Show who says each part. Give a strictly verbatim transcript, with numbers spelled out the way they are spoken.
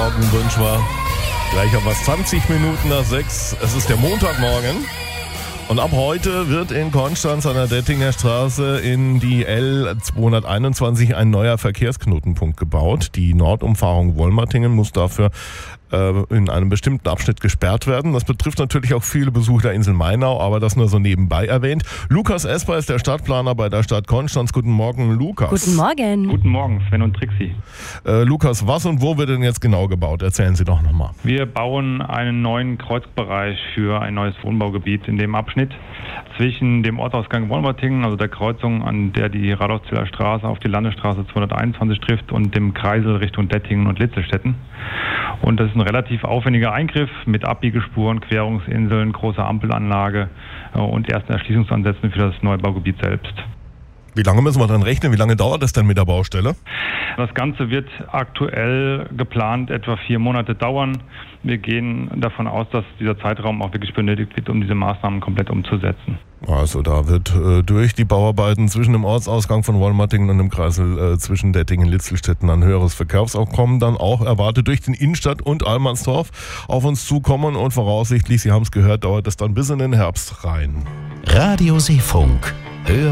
Speaker 1: Morgen wünschen wir. Gleich haben wir es zwanzig Minuten nach sechs. Es ist der Montagmorgen. Und ab heute wird in Konstanz an der Dettinger Straße in die L zweihunderteinundzwanzig ein neuer Verkehrsknotenpunkt gebaut. Die Nordumfahrung Wolmertingen muss dafür äh, in einem bestimmten Abschnitt gesperrt werden. Das betrifft natürlich auch viele Besucher der Insel Mainau, aber das nur so nebenbei erwähnt. Lukas Esper ist der Stadtplaner bei der Stadt Konstanz. Guten Morgen, Lukas.
Speaker 2: Guten Morgen.
Speaker 3: Guten Morgen, Sven und Trixi.
Speaker 1: Äh, Lukas, was und wo wird denn jetzt genau gebaut? Erzählen Sie doch nochmal.
Speaker 3: Wir bauen einen neuen Kreuzbereich für ein neues Wohnbaugebiet in dem Abschnitt zwischen dem Ortsausgang Wolmertingen, also der Kreuzung, an der die Radolfziller Straße auf die Landesstraße zweihunderteinundzwanzig trifft, und dem Kreisel Richtung Dettingen und Litzelstetten. Und das ist ein relativ aufwendiger Eingriff mit Abbiegespuren, Querungsinseln, großer Ampelanlage und ersten Erschließungsansätzen für das Neubaugebiet selbst.
Speaker 1: Wie lange müssen wir dann rechnen? Wie lange dauert das denn mit der Baustelle?
Speaker 3: Das Ganze wird aktuell geplant etwa vier Monate dauern. Wir gehen davon aus, dass dieser Zeitraum auch wirklich benötigt wird, um diese Maßnahmen komplett umzusetzen.
Speaker 1: Also da wird äh, durch die Bauarbeiten zwischen dem Ortsausgang von Wolmertingen und dem Kreisel äh, zwischen Dettingen und Litzelstetten ein höheres Verkehrsaufkommen dann auch erwartet durch den Innenstadt- und Allmannsdorf auf uns zukommen, und voraussichtlich, Sie haben es gehört, dauert es dann bis in den Herbst rein.
Speaker 4: Radio Seefunk. Hör